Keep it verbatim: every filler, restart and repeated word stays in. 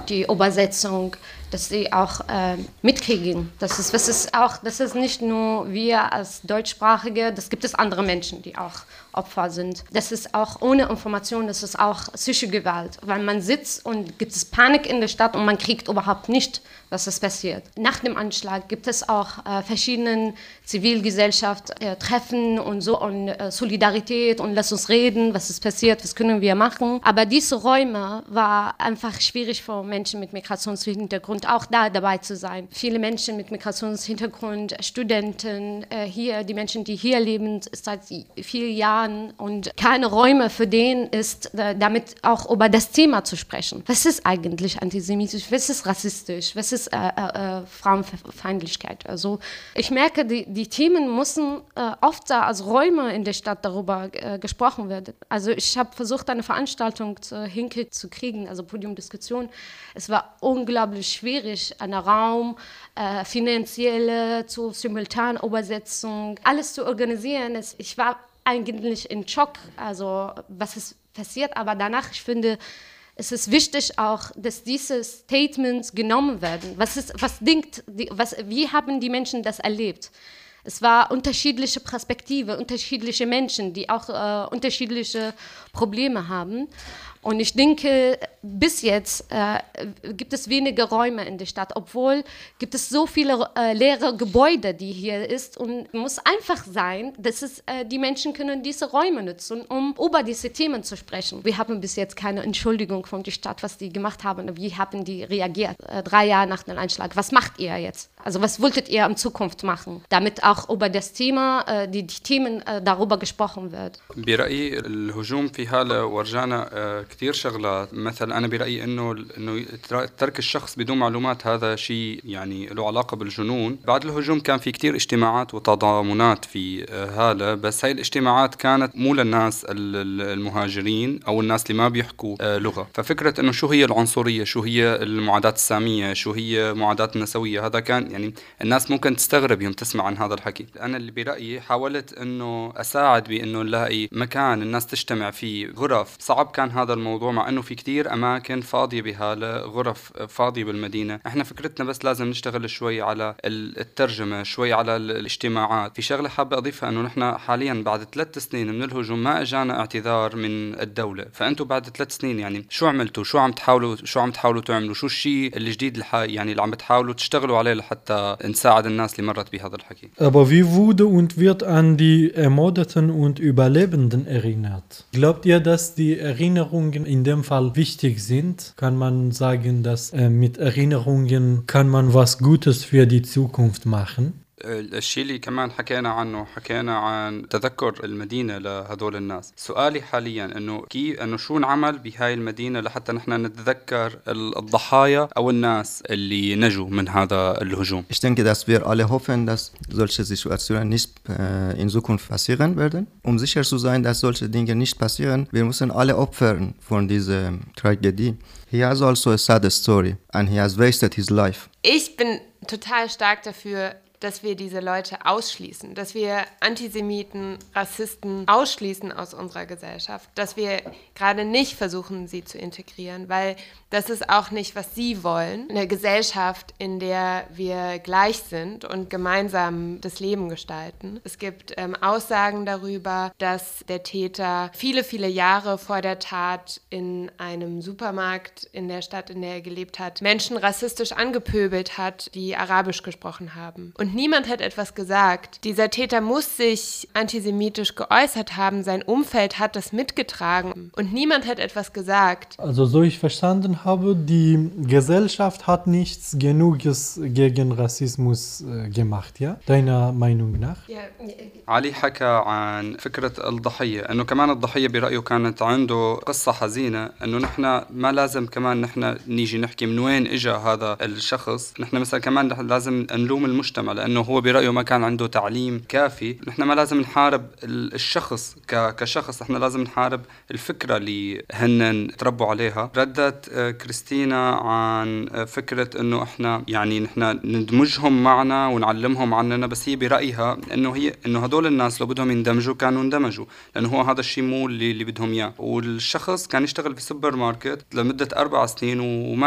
die Übersetzung, dass sie auch äh, mitkriegen. Das ist, das ist auch, das ist nicht nur wir als Deutschsprachige, das gibt es andere Menschen, die auch Opfer sind. Das ist auch ohne Information, das ist auch psychische Gewalt, weil man sitzt und gibt es Panik in der Stadt und man kriegt überhaupt nicht, was es passiert. Nach dem Anschlag gibt es auch äh, verschiedene Zivilgesellschaft-Treffen äh, und so und äh, Solidarität und lass uns reden, was ist passiert, was können wir machen. Aber diese Räume war einfach schwierig für Menschen mit Migrationshintergrund auch da dabei zu sein. Viele Menschen mit Migrationshintergrund, Studenten äh, hier, die Menschen, die hier leben seit vielen Jahren und keine Räume für den ist, äh, damit auch über das Thema zu sprechen. Was ist eigentlich antisemitisch? Was ist rassistisch? Was ist äh, äh, Frauenfeindlichkeit? Also ich merke, die, die Themen müssen äh, oft da als Räume in der Stadt darüber äh, gesprochen werden. Also ich habe versucht, eine Veranstaltung zu, hinzukriegen, also Podiumdiskussion. Es war unglaublich schwierig, einen Raum, äh, finanzielle, zur Simultanübersetzung, alles zu organisieren. Es, ich war eigentlich in Schock, also was ist passiert, aber danach, ich finde, es ist wichtig auch, dass diese Statements genommen werden. Was ist, was denkt, was, wie haben die Menschen das erlebt? Es war unterschiedliche Perspektive, unterschiedliche Menschen, die auch äh, unterschiedliche Probleme haben. Und ich denke, bis jetzt äh, gibt es wenige Räume in der Stadt, obwohl gibt es so viele äh, leere Gebäude, die hier ist. Und es muss einfach sein, dass es, äh, die Menschen können diese Räume nutzen, um über diese Themen zu sprechen. Wir haben bis jetzt keine Entschuldigung von der Stadt, was die gemacht haben. Wie haben die reagiert? Äh, drei Jahre nach dem Einschlag. Was macht ihr jetzt? Also was wolltet ihr in Zukunft machen, damit auch über das Thema, äh, die, die Themen äh, darüber gesprochen wird? برأيي الهجوم في حالة ورجعنا كثير شغلات. مثلا أنا برأيي إنه إنه ترك الشخص بدون معلومات هذا شيء يعني له علاقة بالجنون. بعد الهجوم كان في كثير اجتماعات وتضامنات في هالة، بس هاي الاجتماعات كانت مو للناس المهاجرين أو الناس اللي ما بيحكوا لغة. ففكرة إنه شو هي العنصرية، شو هي المعاداة السامية، شو هي معاداة النسوية، هذا كان يعني الناس ممكن تستغرب يوم تسمع عن هذا الحكي. أنا اللي برأيي حاولت إنه أساعد بإنه نلاقي مكان الناس تجتمع فيه، غرف. صعب كان هذا الموضوع مع إنه في كتير أماكن فاضية بهالة، غرف فاضية بالمدينة. إحنا فكرتنا بس لازم نشتغل شوي على الترجمة، شوي على الاجتماعات. في شغلة حابة أضيفها إنه نحن حاليا بعد ثلاث سنين من الهجوم ما إجانا اعتذار من الدولة. فأنتوا بعد ثلاث سنين يعني شو عملتوا؟ شو عم تحاولوا شو عم تحاولوا تعملوا؟ شو الشيء الجديد الح... يعني اللي عم تحاولوا تشتغلوا عليه لحتى نساعد الناس اللي مرت بهذا الحكي؟ Aber wie wurde und wird an die Ermordeten und Überlebenden erinnert? Glaubt ihr, dass die Erinnerungen in dem Fall wichtig sind? Kann man sagen, dass äh, mit Erinnerungen kann man was Gutes für die Zukunft machen? الشيء اللي كمان حكينا عنه، حكينا عن تذكر المدينة لهدول الناس. سؤالي حاليا انه كي انه شو نعمل بهاي المدينة لحتى نحن نتذكر الضحايا او الناس اللي نجوا من هذا الهجوم. Ich denke, dass wir alle hoffen, dass solche Situationen nicht äh, in Zukunft passieren werden. Um sicher zu sein, dass solche Dinge nicht passieren, wir müssen alle opfern von dieser Tragödie. He has also a sad story and he has wasted his life. Ich bin total stark dafür, dass wir diese Leute ausschließen, dass wir Antisemiten, Rassisten ausschließen aus unserer Gesellschaft, dass wir gerade nicht versuchen, sie zu integrieren, weil das ist auch nicht, was sie wollen. Eine Gesellschaft, in der wir gleich sind und gemeinsam das Leben gestalten. Es gibt ähm, Aussagen darüber, dass der Täter viele, viele Jahre vor der Tat in einem Supermarkt in der Stadt, in der er gelebt hat, Menschen rassistisch angepöbelt hat, die Arabisch gesprochen haben. Und Und niemand hat etwas gesagt. Dieser Täter muss sich antisemitisch geäußert haben. Sein Umfeld hat das mitgetragen. Und niemand hat etwas gesagt. Also so ich verstanden habe, die Gesellschaft hat nichts Genuges gegen Rassismus äh, gemacht, ja? Deiner Meinung nach? علي حكى عن فكرة الضحية، إنه كمان الضحية برأيه كانت عنده قصة حزينة، إنه نحن ما لازم كمان نحن نيجي نحكي من وين إجا هذا الشخص. نحن مثلا كمان لازم نلوم المجتمع لأنه هو برأيه ما كان عنده تعليم كافي. نحن ما لازم نحارب الشخص كشخص، نحن لازم نحارب الفكرة اللي هن تربوا عليها. ردت كريستينا عن فكرة إنه إحنا يعني نحن ندمجهم معنا ونعلمهم عننا، بس هي برأيها إنه هي إنه هدول الناس لو بدهم يندمجوا كانوا اندمجوا، لأنه هو هذا الشيء مو اللي, اللي بدهم إياه. والشخص كان يشتغل في سوبر ماركت لمدة أربع سنين وما